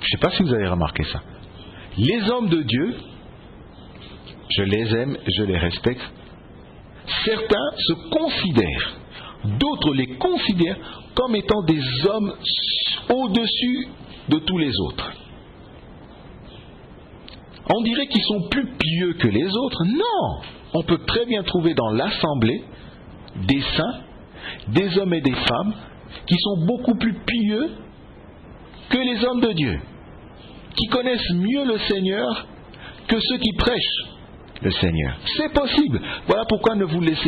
Je ne sais pas si vous avez remarqué ça. Les hommes de Dieu, je les aime, je les respecte. Certains se considèrent, d'autres les considèrent comme étant des hommes au-dessus de tous les autres. On dirait qu'ils sont plus pieux que les autres. Non! On peut très bien trouver dans l'assemblée des saints, des hommes et des femmes qui sont beaucoup plus pieux que les hommes de Dieu, qui connaissent mieux le Seigneur que ceux qui prêchent le Seigneur. C'est possible. Voilà pourquoi ne vous laissez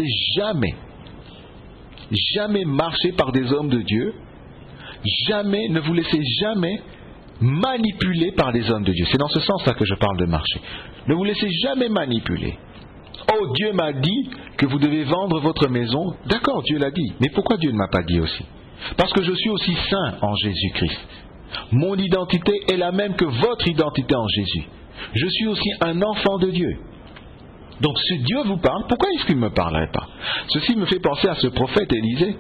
jamais marcher par des hommes de Dieu. Ne vous laissez jamais manipuler par des hommes de Dieu. C'est dans ce sens-là que je parle de marcher. Ne vous laissez jamais manipuler. Oh, Dieu m'a dit que vous devez vendre votre maison. D'accord, Dieu l'a dit. Mais pourquoi Dieu ne m'a pas dit aussi? Parce que je suis aussi saint en Jésus-Christ. Mon identité est la même que votre identité en Jésus. Je suis aussi un enfant de Dieu. Donc si Dieu vous parle, pourquoi est-ce qu'il ne me parlerait pas? Ceci me fait penser à ce prophète Élisée.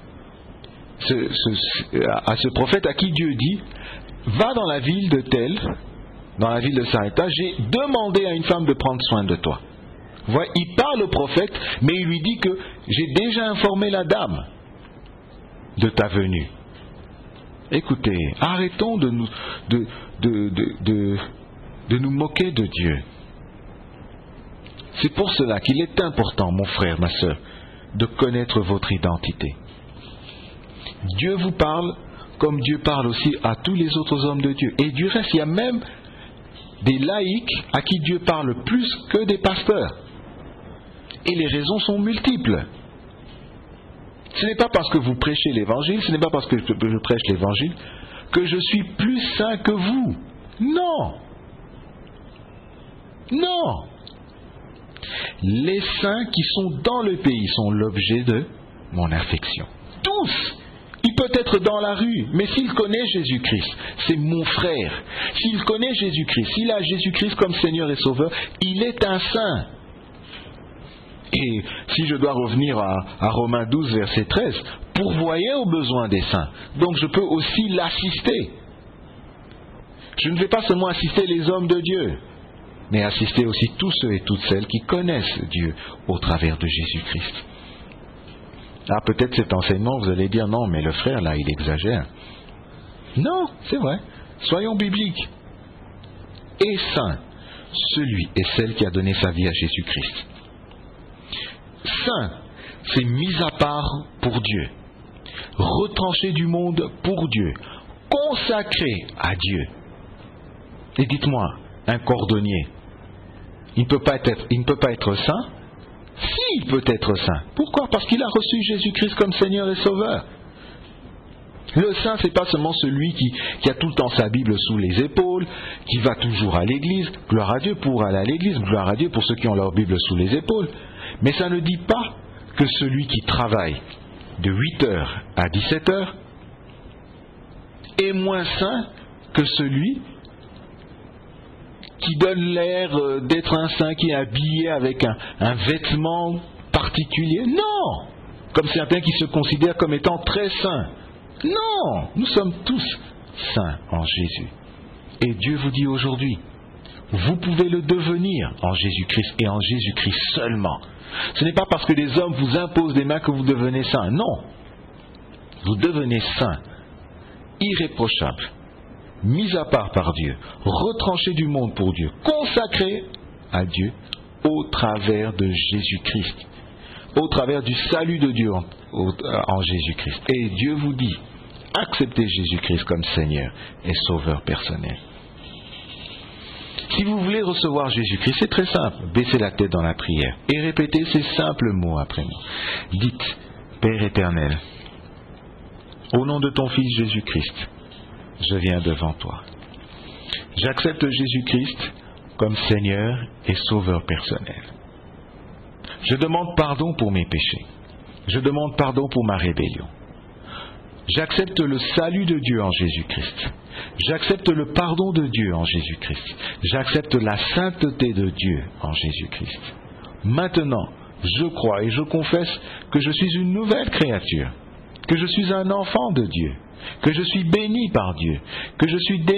À ce prophète à qui Dieu dit: va dans la ville de Tel, dans la ville de Sarepta, j'ai demandé à une femme de prendre soin de toi. Voilà, il parle au prophète, mais il lui dit que j'ai déjà informé la dame de ta venue. Écoutez, arrêtons de nous moquer de Dieu. C'est pour cela qu'il est important, mon frère, ma sœur, de connaître votre identité. Dieu vous parle comme Dieu parle aussi à tous les autres hommes de Dieu. Et du reste, il y a même des laïcs à qui Dieu parle plus que des pasteurs. Et les raisons sont multiples. Ce n'est pas parce que vous prêchez l'évangile, ce n'est pas parce que je prêche l'évangile que je suis plus saint que vous. Non. Non. Les saints qui sont dans le pays sont l'objet de mon affection. Tous. Il peut être dans la rue, mais s'il connaît Jésus-Christ, c'est mon frère. S'il connaît Jésus-Christ, s'il a Jésus-Christ comme Seigneur et Sauveur, il est un saint. Et si je dois revenir à Romains 12, verset 13, pourvoyez aux besoins des saints. Donc je peux aussi l'assister. Je ne vais pas seulement assister les hommes de Dieu, mais assister aussi tous ceux et toutes celles qui connaissent Dieu au travers de Jésus-Christ. Ah, peut-être cet enseignement, vous allez dire, non, mais le frère, là, il exagère. Non, c'est vrai. Soyons bibliques. Et saint, celui et celle qui a donné sa vie à Jésus-Christ. Saint, c'est mis à part pour Dieu. Retranché du monde pour Dieu. Consacré à Dieu. Et dites-moi, un cordonnier, il ne peut pas être saint? Si, il peut être saint. Pourquoi? Parce qu'il a reçu Jésus-Christ comme Seigneur et Sauveur. Le saint, c'est pas seulement celui qui a tout le temps sa Bible sous les épaules, qui va toujours à l'église. Gloire à Dieu pour aller à l'église, gloire à Dieu pour ceux qui ont leur Bible sous les épaules. Mais ça ne dit pas que celui qui travaille de 8h à 17h est moins saint que celui qui donne l'air d'être un saint, qui est habillé avec un vêtement particulier. Non! Comme certains qui se considèrent comme étant très saints. Non! Nous sommes tous saints en Jésus. Et Dieu vous dit aujourd'hui, vous pouvez le devenir en Jésus-Christ et en Jésus-Christ seulement. Ce n'est pas parce que les hommes vous imposent des mains que vous devenez saints. Non! Vous devenez saints, irréprochables, mis à part par Dieu, retranché du monde pour Dieu, consacré à Dieu au travers de Jésus-Christ, au travers du salut de Dieu en Jésus-Christ. Et Dieu vous dit, acceptez Jésus-Christ comme Seigneur et Sauveur personnel. Si vous voulez recevoir Jésus-Christ, c'est très simple. Baissez la tête dans la prière et répétez ces simples mots après moi. Dites, Père éternel, au nom de ton Fils Jésus-Christ, je viens devant toi. J'accepte Jésus-Christ comme Seigneur et Sauveur personnel. Je demande pardon pour mes péchés. Je demande pardon pour ma rébellion. J'accepte le salut de Dieu en Jésus-Christ. J'accepte le pardon de Dieu en Jésus-Christ. J'accepte la sainteté de Dieu en Jésus-Christ. Maintenant, je crois et je confesse que je suis une nouvelle créature, que je suis un enfant de Dieu, que je suis béni par Dieu, que je suis